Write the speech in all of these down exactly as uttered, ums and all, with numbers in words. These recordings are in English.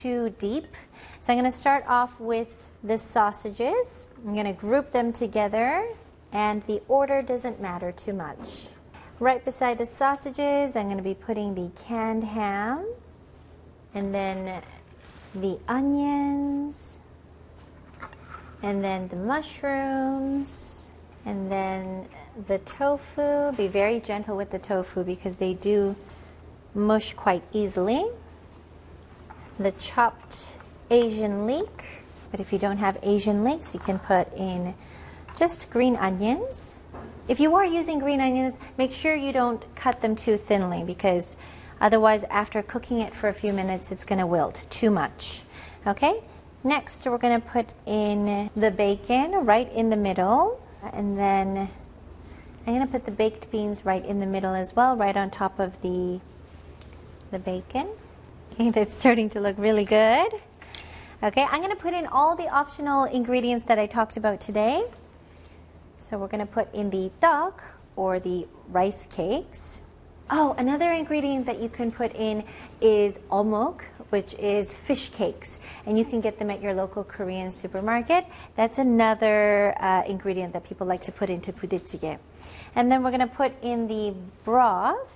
too deep. So I'm going to start off with the sausages. I'm going to group them together, and the order doesn't matter too much. Right beside the sausages, I'm going to be putting the canned ham, and then the onions, and then the mushrooms, and then the tofu. Be very gentle with the tofu because they do mush quite easily. The chopped Asian leek, but if you don't have Asian leeks, you can put in just green onions. If you are using green onions, make sure you don't cut them too thinly because otherwise after cooking it for a few minutes, it's going to wilt too much. Okay, next we're going to put in the bacon right in the middle, and then I'm going to put the baked beans right in the middle as well, right on top of the, the bacon. Okay, that's starting to look really good. Okay, I'm going to put in all the optional ingredients that I talked about today. So we're going to put in the tteok, or the rice cakes. Oh, another ingredient that you can put in is olmuk, which is fish cakes. And you can get them at your local Korean supermarket. That's another uh, ingredient that people like to put into budae-jjigae. And then we're going to put in the broth.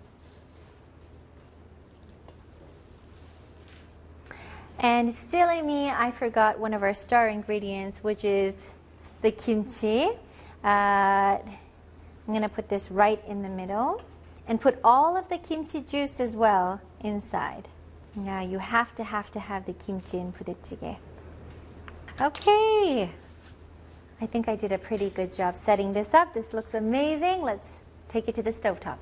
And silly me, I forgot one of our star ingredients, which is the kimchi. Uh, I'm going to put this right in the middle and put all of the kimchi juice as well inside. Now you have to have to have the kimchi in budae-jjigae. Okay, I think I did a pretty good job setting this up. This looks amazing. Let's take it to the stovetop.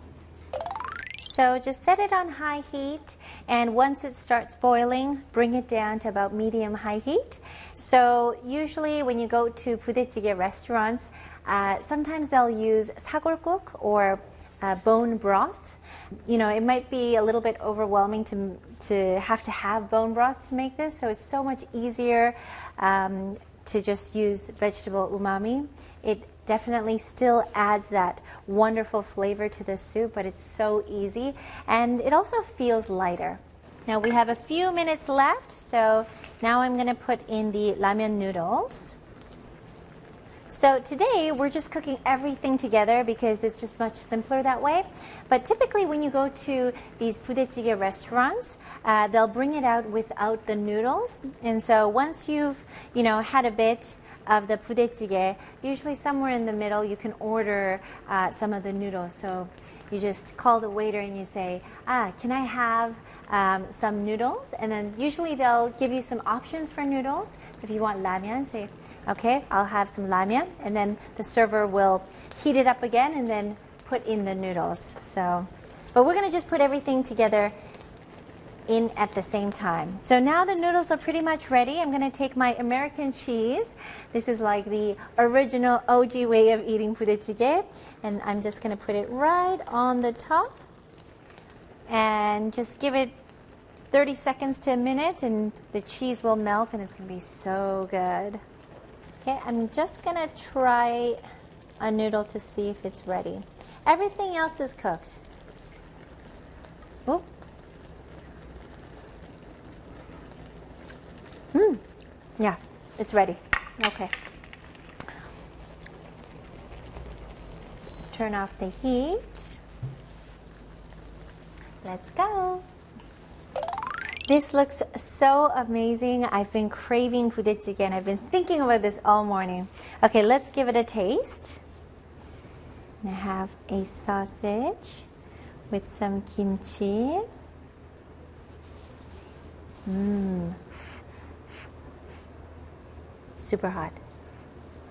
So just set it on high heat, and once it starts boiling, bring it down to about medium-high heat. So usually when you go to budae-jjigae restaurants, uh, sometimes they'll use sagolguk, or uh, bone broth. You know, it might be a little bit overwhelming to, to have to have bone broth to make this, so it's so much easier um, to just use vegetable umami. It definitely still adds that wonderful flavor to the soup, but it's so easy, and it also feels lighter. Now we have a few minutes left, so now I'm going to put in the ramyeon noodles. So today we're just cooking everything together because it's just much simpler that way. But typically when you go to these budae-jjigae restaurants, uh, they'll bring it out without the noodles. And so once you've, you know, had a bit of the budae-jjigae, usually somewhere in the middle you can order uh, some of the noodles. So you just call the waiter and you say, ah, can I have um, some noodles? And then usually they'll give you some options for noodles. So if you want ramyeon, say, okay, I'll have some ramyeon, and then the server will heat it up again and then put in the noodles. So, but we're going to just put everything together in at the same time. So now the noodles are pretty much ready. I'm going to take my American cheese. This is like the original O G way of eating budae-jjigae, and I'm just going to put it right on the top and just give it thirty seconds to a minute, and the cheese will melt, and it's going to be so good. Okay, I'm just going to try a noodle to see if it's ready. Everything else is cooked. Oop. Hmm. Yeah, it's ready. Okay. Turn off the heat. Let's go. This looks so amazing. I've been craving budae-jjigae, and I've been thinking about this all morning. Okay, let's give it a taste. I have a sausage with some kimchi. Mmm. Super hot.